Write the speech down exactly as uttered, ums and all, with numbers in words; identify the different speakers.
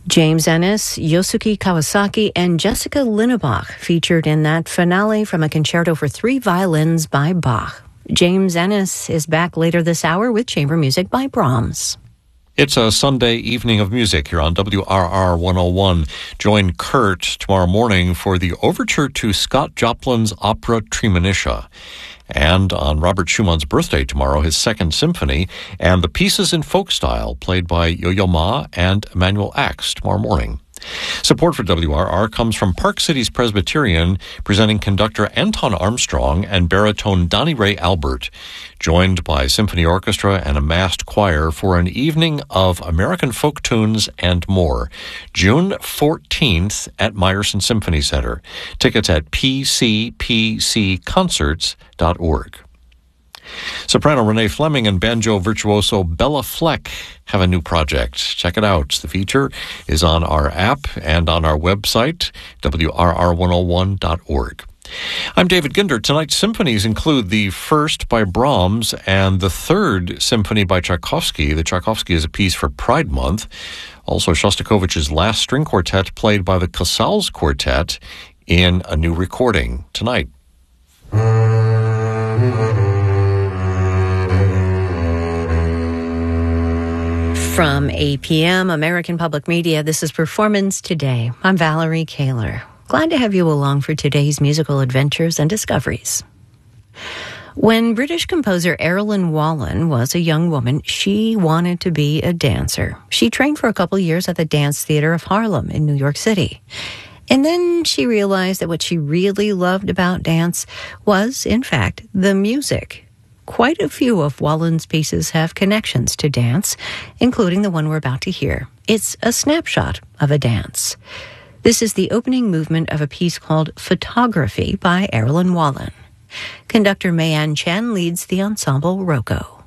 Speaker 1: James Ennis, Yosuke Kawasaki, and Jessica Linnebach featured in that finale from a concerto for three violins by Bach. James Ennis is back later this hour with chamber music by Brahms.
Speaker 2: It's a Sunday evening of music here on W R R one oh one. Join Kurt tomorrow morning for the overture to Scott Joplin's opera Treemonisha. And on Robert Schumann's birthday tomorrow, his second symphony, and the pieces in folk style played by Yo-Yo Ma and Emmanuel Axe tomorrow morning. Support for W R R comes from Park Cities Presbyterian, presenting conductor Anton Armstrong and baritone Donnie Ray Albert, joined by symphony orchestra and a massed choir for an evening of American folk tunes and more. June fourteenth at Meyerson Symphony Center. Tickets at p c p c concerts dot org. Soprano Renee Fleming and banjo virtuoso Bella Fleck have a new project. Check it out. The feature is on our app and on our website, W R R one oh one dot org. I'm David Ginder. Tonight's symphonies include the first by Brahms and the third symphony by Tchaikovsky. The Tchaikovsky is a piece for Pride Month. Also, Shostakovich's Last String Quartet, played by the Casals Quartet in a new recording tonight.
Speaker 1: From A P M, American Public Media, this is Performance Today. I'm Valerie Kaler. Glad to have you along for today's musical adventures and discoveries. When British composer Erilyn Wallen was a young woman, she wanted to be a dancer. She trained for a couple years at the Dance Theater of Harlem in New York City. And then she realized that what she really loved about dance was, in fact, the music. Quite a few of Wallen's pieces have connections to dance, including the one we're about to hear. It's a snapshot of a dance. This is the opening movement of a piece called Photography by Erilyn Wallen. Conductor Mayan Chen leads the ensemble Rocco.